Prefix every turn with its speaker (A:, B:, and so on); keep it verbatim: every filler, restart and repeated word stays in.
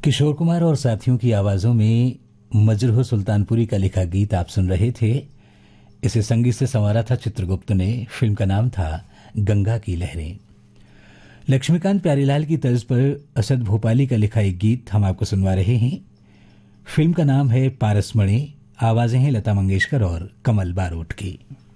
A: किशोर कुमार और साथियों की आवाजों में मजरूह सुल्तानपुरी का लिखा गीत आप सुन रहे थे। इसे संगीत से संवारा था चित्रगुप्त ने। फिल्म का नाम था गंगा की लहरें। लक्ष्मीकांत प्यारीलाल की तर्ज पर असद भोपाली का लिखा एक गीत हम आपको सुनवा रहे हैं। फिल्म का नाम है पारसमणि। आवाजें हैं लता मंगेशकर और कमल बारोट की।